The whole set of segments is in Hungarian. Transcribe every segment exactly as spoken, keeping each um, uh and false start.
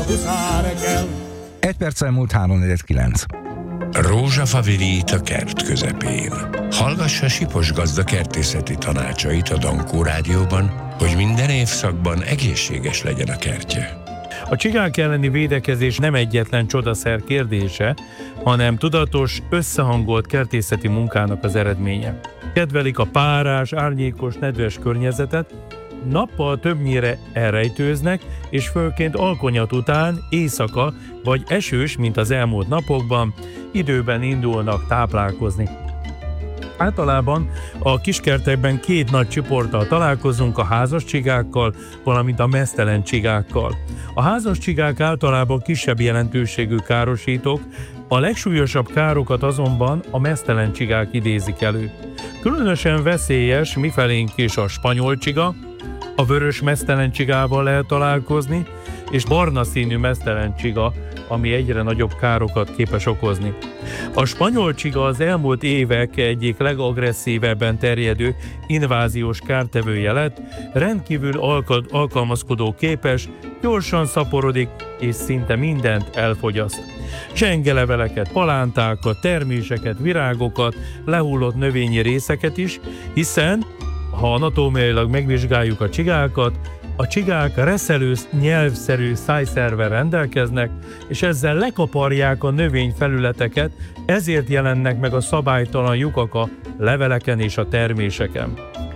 huszár kell. Egy perccel múlt három negyvenkilenc. Rózsafa virít a kert közepén. Hallgassa Sipos gazda kertészeti tanácsait a Dankó Rádióban, hogy minden évszakban egészséges legyen a kertje. A csigák elleni védekezés nem egyetlen csodaszer kérdése, hanem tudatos, összehangolt kertészeti munkának az eredménye. Kedvelik a párás, árnyékos, nedves környezetet, nappal többnyire elrejtőznek, és főként alkonyat után, éjszaka vagy esős, mint az elmúlt napokban, időben indulnak táplálkozni. Általában a kiskertekben két nagy csoporttal találkozunk, a házas csigákkal, valamint a meztelen csigákkal. A házas csigák általában kisebb jelentőségű károsítók, a legsúlyosabb károkat azonban a meztelen csigák idézik elő. Különösen veszélyes mifelénk is a spanyol csiga, a vörös meztelen csigával lehet találkozni, és barna színű meztelen csiga, ami egyre nagyobb károkat képes okozni. A spanyol csiga az elmúlt évek egyik legagresszívebben terjedő inváziós kártevője lett, rendkívül alkad, alkalmazkodó képes, gyorsan szaporodik és szinte mindent elfogyaszt. Zsengeleveleket, palántákat, terméseket, virágokat, lehullott növényi részeket is, hiszen ha anatómiailag megvizsgáljuk a csigákat, a csigák reszelő nyelvszerű szájszervvel rendelkeznek, és ezzel lekaparják a növényfelületeket, ezért jelennek meg a szabálytalan lyukak a leveleken és a terméseken.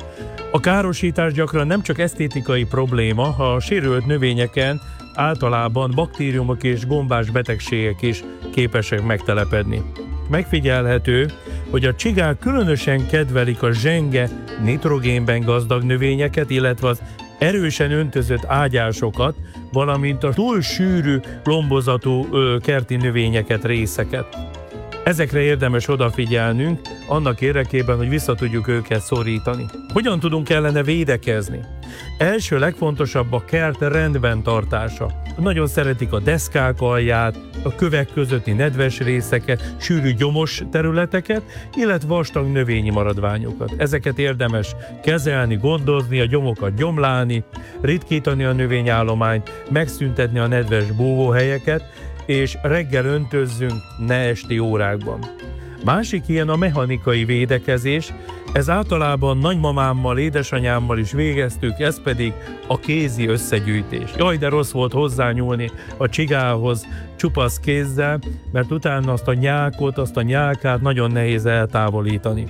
A károsítás gyakran nem csak esztétikai probléma, ha a sérült növényeken általában baktériumok és gombás betegségek is képesek megtelepedni. Megfigyelhető, hogy a csigák különösen kedvelik a zsenge, nitrogénben gazdag növényeket, illetve az erősen öntözött ágyásokat, valamint a túl sűrű, lombozatú ö, kerti növényeket, részeket. Ezekre érdemes odafigyelnünk, annak érdekében, hogy vissza tudjuk őket szorítani. Hogyan tudunk ellene védekezni? Első legfontosabb a kert rendben tartása. Nagyon szeretik a deszkák alját, a kövek közötti nedves részeket, sűrű gyomos területeket, illetve vastag növényi maradványokat. Ezeket érdemes kezelni, gondozni, a gyomokat gyomlálni, ritkítani a növényállományt, megszüntetni a nedves búvóhelyeket, és reggel öntözzünk, ne esti órákban. Másik ilyen a mechanikai védekezés, ez általában nagymamámmal, édesanyámmal is végeztük, ez pedig a kézi összegyűjtés. Jaj, de rossz volt hozzányúlni a csigához csupasz kézzel, mert utána azt a nyákot, azt a nyálkát nagyon nehéz eltávolítani.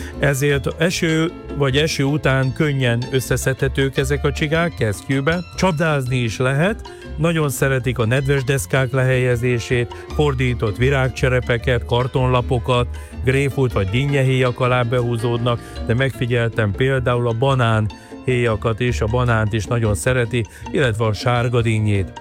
Ezért eső vagy eső után könnyen összeszedhetők ezek a csigák kesztyűbe, csapdázni is lehet, nagyon szeretik a nedves deszkák lehelyezését, fordított virágcserepeket, kartonlapokat, gréfút vagy dinnyehéjak alá behúzódnak, de megfigyeltem például a banán héjakat is, a banánt is nagyon szereti, illetve a sárga dinnyét.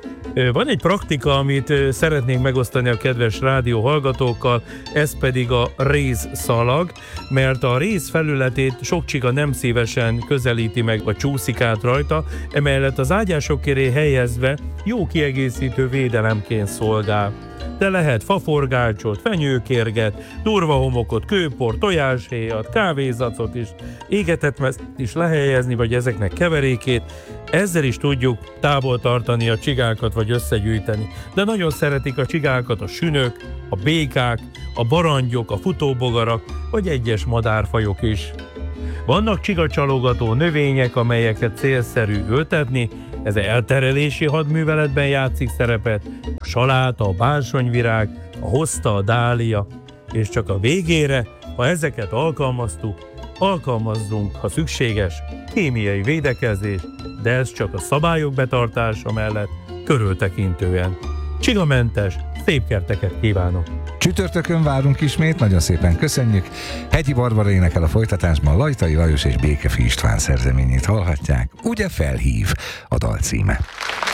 Van egy praktika, amit szeretnénk megosztani a kedves rádió hallgatókkal, ez pedig a rézszalag, mert a réz felületét sok csiga nem szívesen közelíti meg, vagy csúszik át rajta, emellett az ágyások köré helyezve jó kiegészítő védelemként szolgál. De lehet faforgácsot, fenyőkérget, durvahomokot, kőport, tojáshéjat, kávézacot is, égetett meszt is lehelyezni, vagy ezeknek keverékét. Ezzel is tudjuk távol tartani a csigákat, vagy összegyűjteni. De nagyon szeretik a csigákat a sünök, a békák, a barangyok, a futóbogarak, vagy egyes madárfajok is. Vannak csigacsalogató növények, amelyeket célszerű ültetni, ez elterelési hadműveletben játszik szerepet, a saláta, a bársonyvirág, a hoszta, a dália, és csak a végére, ha ezeket alkalmaztuk, alkalmazzunk, ha szükséges, kémiai védekezés, de ez csak a szabályok betartása mellett körültekintően. Csigamentes, szép kerteket kívánok! Csütörtökön várunk ismét, nagyon szépen köszönjük. Hegyi Barbara énekel a folytatásban, Lajtai Lajos és Békefi István szerzeményét hallhatják. Ugye felhív a dal címe.